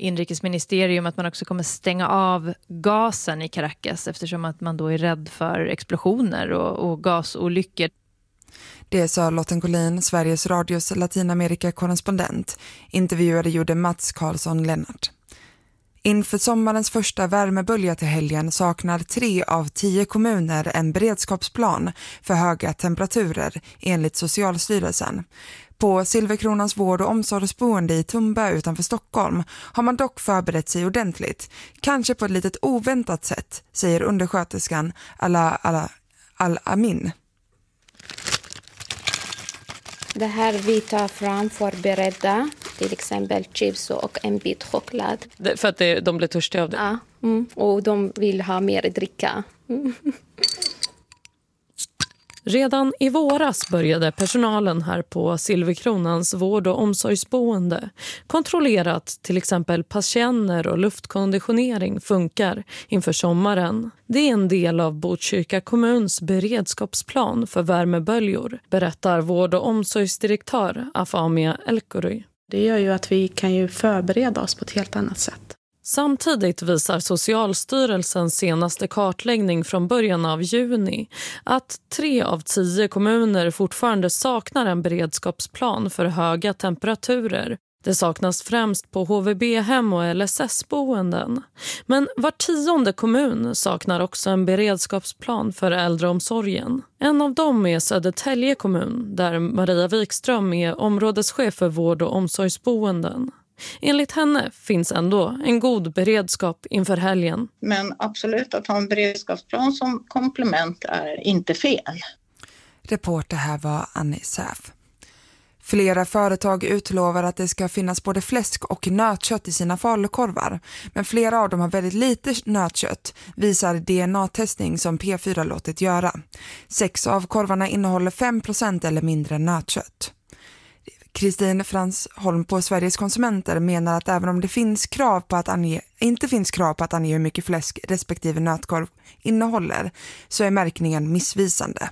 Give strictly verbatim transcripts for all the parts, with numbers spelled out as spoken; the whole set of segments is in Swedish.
inrikesministerium att man också kommer stänga av gasen i Caracas eftersom att man då är rädd för explosioner och, och gasolyckor. Det sa Lotten Collin, Sveriges Radios Latinamerika-korrespondent. Intervjuade gjorde Mats Karlsson Lennart. Inför sommarens första värmebölja till helgen saknar tre av tio kommuner en beredskapsplan för höga temperaturer enligt Socialstyrelsen. På Silverkronans vård- och omsorgsboende i Tumba utanför Stockholm har man dock förberett sig ordentligt. Kanske på ett litet oväntat sätt, säger undersköterskan Ala, Ala, Al-Amin. Det här vi tar fram förberedda, till exempel chips och en bit choklad. Det, för att det, de blir törstiga av det? Ja, mm. Och de vill ha mer dricka. Mm. Redan i våras började personalen här på Silverkronans vård- och omsorgsboende kontrollera att till exempel patienter och luftkonditionering funkar inför sommaren. Det är en del av Botkyrka kommuns beredskapsplan för värmeböljor, berättar vård- och omsorgsdirektör Afamia Elkory. Det gör ju att vi kan ju förbereda oss på ett helt annat sätt. Samtidigt visar Socialstyrelsens senaste kartläggning från början av juni att tre av tio kommuner fortfarande saknar en beredskapsplan för höga temperaturer. Det saknas främst på H V B-hem och L S S-boenden. Men var tionde kommun saknar också en beredskapsplan för äldreomsorgen. En av dem är Södertälje kommun, där Maria Wikström är områdeschef för vård- och omsorgsboenden. Enligt henne finns ändå en god beredskap inför helgen. Men absolut, att ha en beredskapsplan som komplement är inte fel. Reporter här var Annie Säf. Flera företag utlovar att det ska finnas både fläsk och nötkött i sina falukorvar. Men flera av dem har väldigt lite nötkött, visar D N A-testning som P fyra låtit göra. Sex av korvarna innehåller fem procent eller mindre nötkött. Kristin Fransholm på Sveriges konsumenter menar att även om det finns krav på att ange, inte finns krav på att ange hur mycket fläsk respektive nötkorv innehåller, så är märkningen missvisande.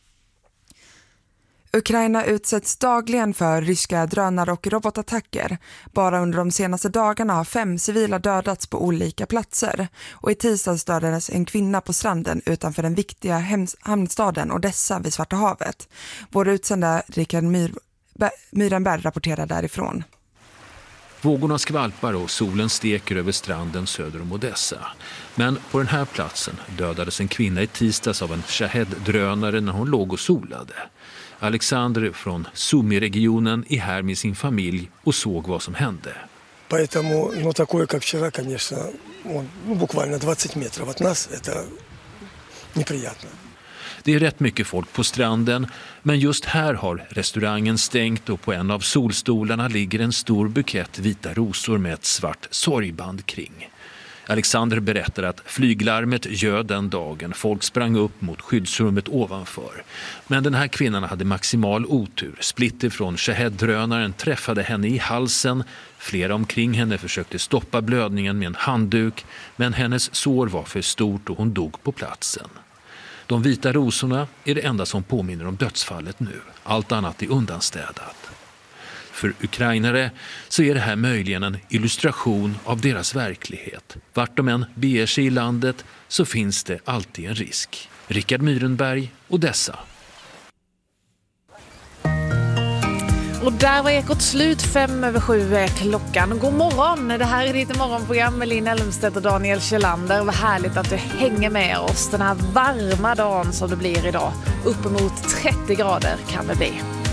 Ukraina utsätts dagligen för ryska drönare och robotattacker. Bara under de senaste dagarna har fem civila dödats på olika platser. Och i tisdags dödades en kvinna på stranden utanför den viktiga hamnstaden Odessa vid Svarta havet. Vår utsända Rickard Myr Myrenberg rapporterar därifrån. Vågorna skvalpar och solen steker över stranden söder om Odessa. Men på den här platsen dödades en kvinna i tisdags av en Shahed-drönare när hon låg och solade. Alexander från Sumy-regionen är här med sin familj och såg vad som hände. Поэтому, ну, такое, как вчера, конечно, он, ну, буквально двадцать метров от нас, это неприятно. Det är rätt mycket folk på stranden, men just här har restaurangen stängt och på en av solstolarna ligger en stor bukett vita rosor med ett svart sorgband kring. Alexander berättar att flyglarmet göd den dagen. Folk sprang upp mot skyddsrummet ovanför. Men den här kvinnan hade maximal otur. Splitter från Shahed-drönaren träffade henne i halsen. Flera omkring henne försökte stoppa blödningen med en handduk, men hennes sår var för stort och hon dog på platsen. De vita rosorna är det enda som påminner om dödsfallet nu. Allt annat är undanstädat. För ukrainare så är det här möjligen en illustration av deras verklighet. Vart de än beger sig i landet så finns det alltid en risk. Rickard Myrenberg, Odessa. Och där var ekot slut, fem över sju är klockan. God morgon, det här är ditt morgonprogram med Linn Elmstedt och Daniel Kjellander. Vad härligt att du hänger med oss den här varma dagen som det blir idag. Uppemot trettio grader kan det bli.